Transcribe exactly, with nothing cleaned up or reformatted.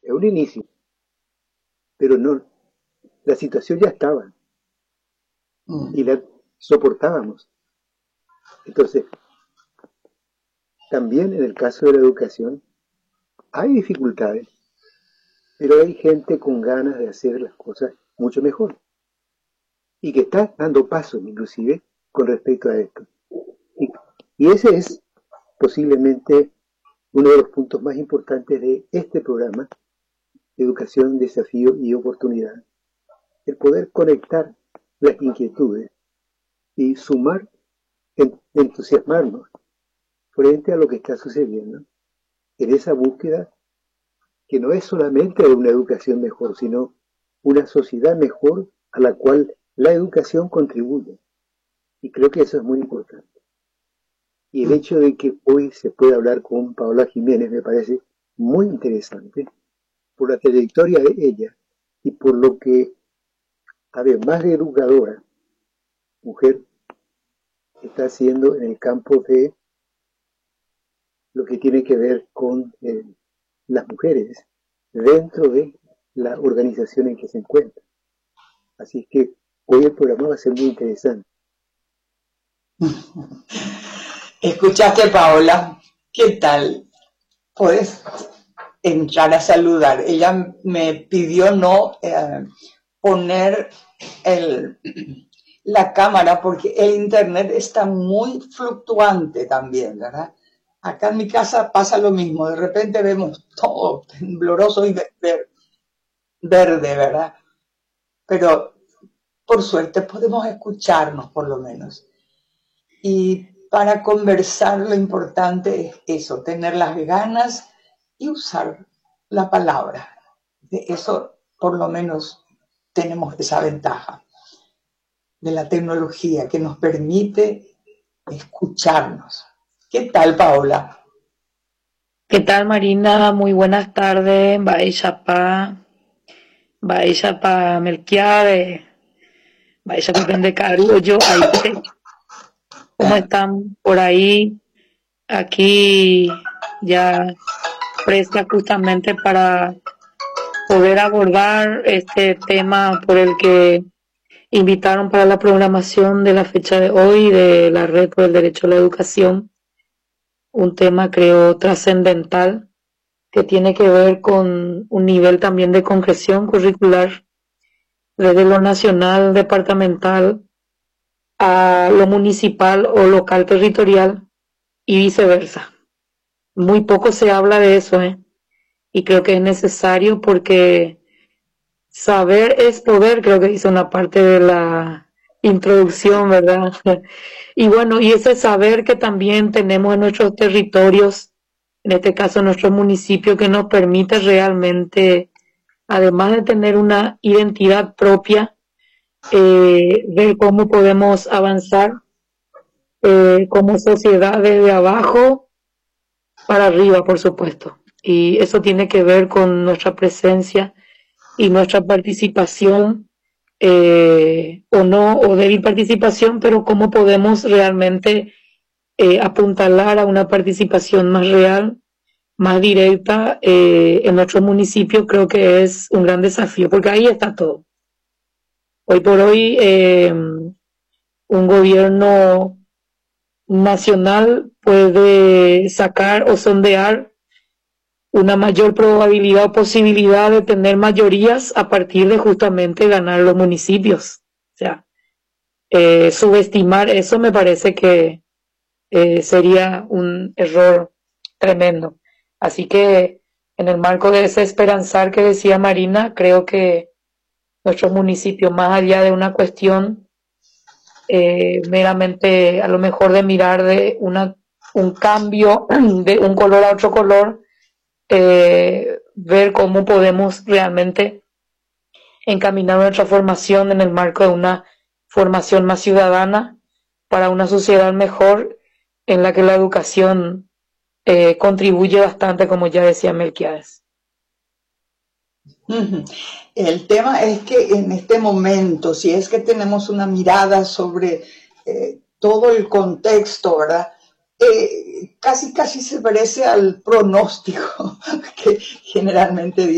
es un inicio, pero no, la situación ya estaba Mm. y la soportábamos. Entonces, también en el caso de la educación hay dificultades, pero hay gente con ganas de hacer las cosas mucho mejor y que está dando pasos inclusive con respecto a esto. Y, y ese es posiblemente uno de los puntos más importantes de este programa, Educación, Desafío y Oportunidad, el poder conectar las inquietudes y sumar, en, entusiasmarnos frente a lo que está sucediendo en esa búsqueda que no es solamente de una educación mejor, sino una sociedad mejor a la cual la educación contribuye. Y creo que eso es muy importante. Y el hecho de que hoy se pueda hablar con Paola Jiménez me parece muy interesante por la trayectoria de ella y por lo que, además de educadora, mujer, está haciendo en el campo de lo que tiene que ver con eh, las mujeres dentro de la organización en que se encuentra. Así que hoy el programa va a ser muy interesante. ¿Escuchaste, Paola? ¿Qué tal? ¿Puedes entrar a saludar? Ella me pidió no eh, poner el, la cámara porque el internet está muy fluctuante también, ¿verdad? Acá en mi casa pasa lo mismo. De repente vemos todo tembloroso y verde, verde, ¿verdad? Pero por suerte podemos escucharnos por lo menos. Y para conversar lo importante es eso, tener las ganas y usar la palabra. De eso por lo menos tenemos esa ventaja de la tecnología que nos permite escucharnos. ¿Qué tal, Paola? ¿Qué tal, Marina? Muy buenas tardes. Baishapa, Baishapa Melquiades, Baishapa Pendecario, yo ahí te... ¿Cómo están por ahí? Aquí ya presta justamente para poder abordar este tema por el que invitaron para la programación de la fecha de hoy de la Red por el Derecho a la Educación. Un tema, creo, trascendental que tiene que ver con un nivel también de concreción curricular desde lo nacional, departamental, a lo municipal o local territorial y viceversa. Muy poco se habla de eso, ¿eh? Y creo que es necesario porque saber es poder, creo que dice una parte de la introducción, ¿verdad? Y bueno, y ese saber que también tenemos en nuestros territorios, en este caso en nuestro municipio, que nos permite realmente, además de tener una identidad propia, eh, ver cómo podemos avanzar eh, como sociedad desde abajo para arriba, por supuesto. Y eso tiene que ver con nuestra presencia y nuestra participación, eh, o no, o débil participación, pero cómo podemos realmente eh, apuntalar a una participación más real, más directa eh, en nuestro municipio. Creo que es un gran desafío, porque ahí está todo. Hoy por hoy, eh, un gobierno nacional puede sacar o sondear una mayor probabilidad o posibilidad de tener mayorías a partir de justamente ganar los municipios. O sea, eh, subestimar eso me parece que eh, sería un error tremendo. Así que en el marco de ese esperanzar que decía Marina, creo que nuestro municipio, más allá de una cuestión eh, meramente a lo mejor de mirar de una, un cambio de un color a otro color, eh, ver cómo podemos realmente encaminar nuestra formación en el marco de una formación más ciudadana para una sociedad mejor en la que la educación eh, contribuye bastante, como ya decía Melquiades. El tema es que en este momento, si es que tenemos una mirada sobre eh, todo el contexto, ¿verdad? Eh, casi casi se parece al pronóstico que generalmente